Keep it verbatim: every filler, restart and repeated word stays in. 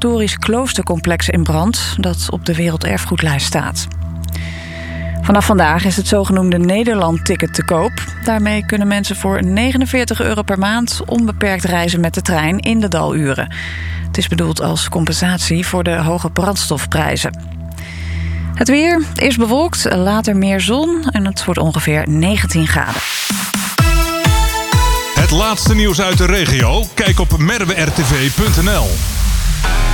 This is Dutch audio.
historisch kloostercomplex in brand dat op de werelderfgoedlijst staat. Vanaf vandaag is het zogenoemde Nederland-ticket te koop. Daarmee kunnen mensen voor negenenveertig euro per maand onbeperkt reizen met de trein in de daluren. Het is bedoeld als compensatie voor de hoge brandstofprijzen. Het weer is bewolkt, later meer zon en het wordt ongeveer negentien graden. Het laatste nieuws uit de regio? Kijk op merwe r t v punt n l.